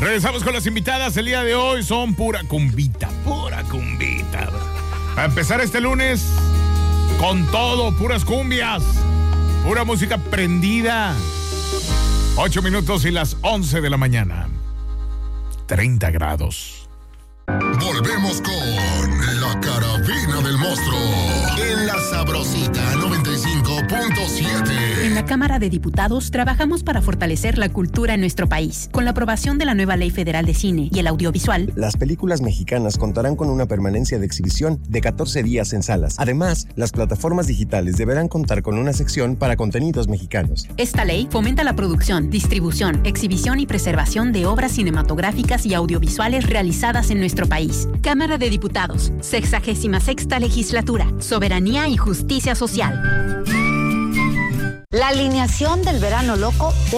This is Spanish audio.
Regresamos con las invitadas. El día de hoy son pura cumbita. A empezar este lunes con todo, puras cumbias, pura música prendida. 8 minutos y las 11 de la mañana. 30 grados. Volvemos con La Carabina del Monstruo en La Sabrosita 95.7. En la Cámara de Diputados trabajamos para fortalecer la cultura en nuestro país. Con la aprobación de la nueva Ley Federal de Cine y el Audiovisual, las películas mexicanas contarán con una permanencia de exhibición de 14 días en salas. Además, las plataformas digitales deberán contar con una sección para contenidos mexicanos. Esta ley fomenta la producción, distribución, exhibición y preservación de obras cinematográficas y audiovisuales realizadas en nuestro país. Cámara de Diputados, 66ª Legislatura, Soberanía y Justicia Social. La alineación del verano loco